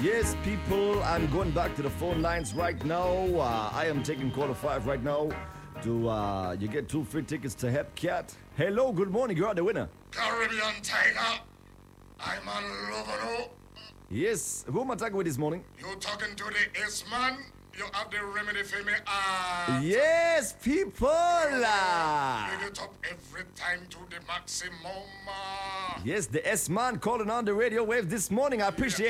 Yes, people, I'm going back to the phone lines right now. I am taking quarter 5 right now. You get 2 free tickets to Hepcat. Hello, good morning, you are the winner. Caribbean Tiger, I'm a lover. Yes, who am I talking with this morning? You talking to the S-man? You have the remedy for me. Yes, people! Bring it up every time to the maximum. Yes, the S-man calling on the radio wave this morning. I appreciate